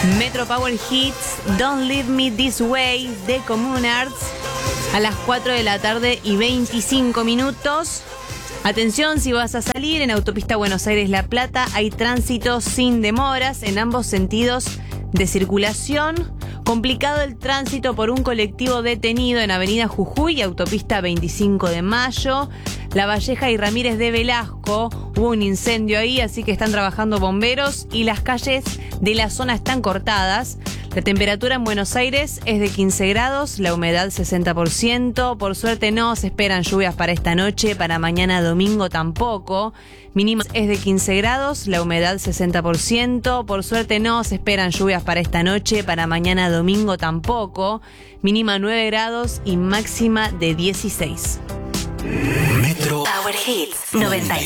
Metro Power Hits, Don't Leave Me This Way, de Common Arts, a las 4 de la tarde y 25 minutos. Atención, si vas a salir en autopista Buenos Aires-La Plata, hay tránsito sin demoras en ambos sentidos de circulación. Complicado el tránsito por un colectivo detenido en Avenida Jujuy y autopista 25 de Mayo. La Valleja y Ramírez de Velasco, hubo un incendio ahí, así que están trabajando bomberos y las calles de la zona están cortadas. La temperatura en Buenos Aires es de 15 grados, la humedad 60%. Por suerte no se esperan lluvias para esta noche, para mañana domingo tampoco. Mínima es de 15 grados, la humedad 60%. Por suerte no se esperan lluvias para esta noche, para mañana domingo tampoco. Mínima 9 grados y máxima de 16. Metro Power Hits 90.